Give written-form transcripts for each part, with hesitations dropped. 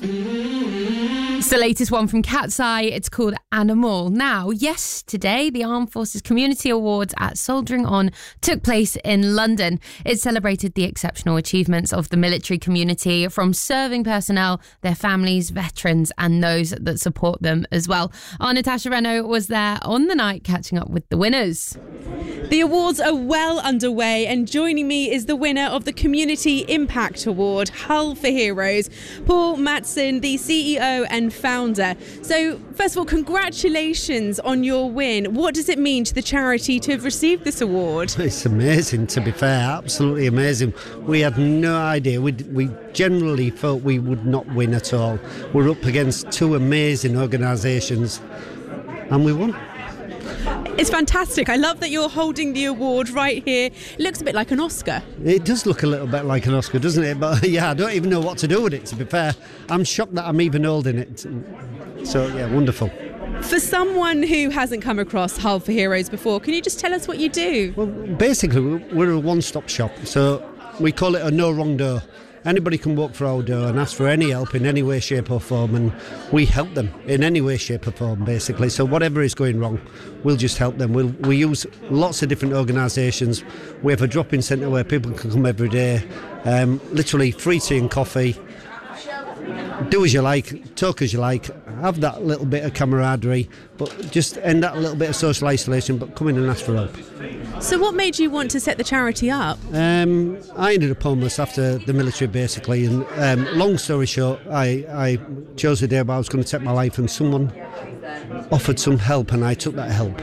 It's the latest one from Cat's Eye. It's called Animal. Now, yesterday, the Armed Forces Community Awards at Soldiering On took place in London. It celebrated the exceptional achievements of the military community, from serving personnel, their families, veterans, and those that support them as well. Our Natasha Reno was there on the night catching up with the winners. The awards are well underway, and joining me is the winner of the Community Impact Award, Hull for Heroes, Paul Matson, the CEO and founder. So, first of all, congratulations on your win. What does it mean to the charity to have received this award? It's amazing, to be fair, absolutely amazing. We had no idea. We generally thought we would not win at all. We're up against two amazing organisations, and we won. It's fantastic. I love that you're holding the award right here. It looks a bit like an Oscar. It does look a little bit like an Oscar, doesn't it? But yeah, I don't even know what to do with it, to be fair. I'm shocked that I'm even holding it. So yeah, wonderful. For someone who hasn't come across Hull for Heroes before, can you just tell us what you do? Well, basically, we're a one-stop shop. So we call it a no wrong door. Anybody can walk through our door and ask for any help in any way, shape or form, and we help them in any way, shape or form, basically. So whatever is going wrong, we'll just help them. We use lots of different organisations. We have a drop-in centre where people can come every day, literally free tea and coffee. Do as you like, talk as you like, have that little bit of camaraderie, but just end that little bit of social isolation, but come in and ask for help. So what made you want to set the charity up? I ended up homeless after the military, basically, and long story short, I chose the day where I was going to take my life, and someone offered some help, and I took that help.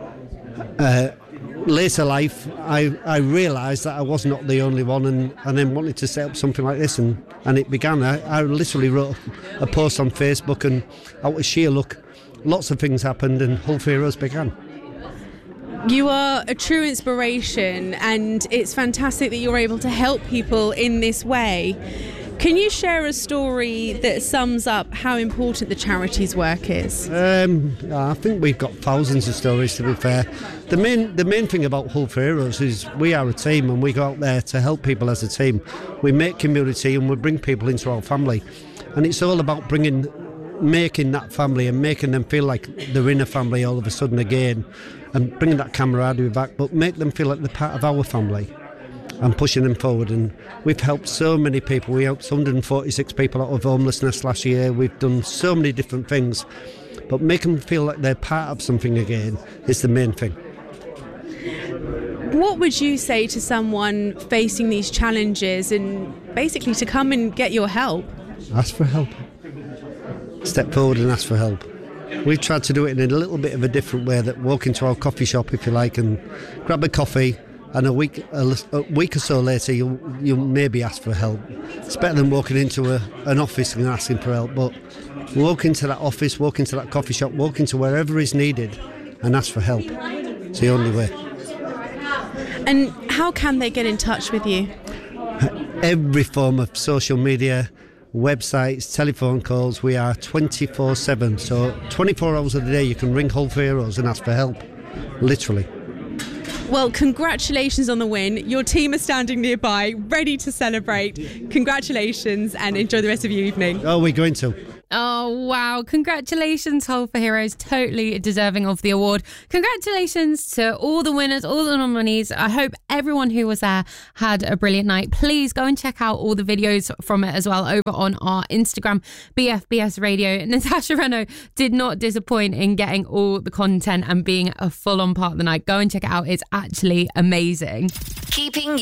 Later life, I realised that I was not the only one, and then wanted to set up something like this, and it began. I literally wrote a post on Facebook, and out of sheer luck, lots of things happened, and Hull for Heroes began. You are a true inspiration, and it's fantastic that you're able to help people in this way. Can you share a story that sums up how important the charity's work is? I think we've got thousands of stories, to be fair. The main thing about Hull for Heroes is we are a team, and we go out there to help people as a team. We make community, and we bring people into our family, and it's all about making that family and making them feel like they're in a family all of a sudden again, and bringing that camaraderie back, but make them feel like they're part of our family and pushing them forward. And we've helped so many people. We helped 146 people out of homelessness last year. We've done so many different things, but make them feel like they're part of something again is the main thing. What would you say to someone facing these challenges, and basically to come and get your help? Ask for help. Step forward and ask for help. We've tried to do it in a little bit of a different way, that walk into our coffee shop, if you like, and grab a coffee, and a week or so later you'll maybe ask for help. It's better than walking into an office and asking for help, but walk into that office, walk into that coffee shop, walk into wherever is needed and ask for help. It's the only way. And how can they get in touch with you? Every form of social media, websites, telephone calls. We are 24/7, so 24 hours of the day you can ring Hull for Heroes and ask for help, literally. Well, congratulations on the win. Your team is standing nearby, ready to celebrate. Congratulations, and enjoy the rest of your evening. Oh, we're going to. Oh, wow. Congratulations, Hull for Heroes. Totally deserving of the award. Congratulations to all the winners, all the nominees. I hope everyone who was there had a brilliant night. Please go and check out all the videos from it as well over on our Instagram, BFBS Radio. Natasha Reno did not disappoint in getting all the content and being a full-on part of the night. Go and check it out. It's actually amazing. Keeping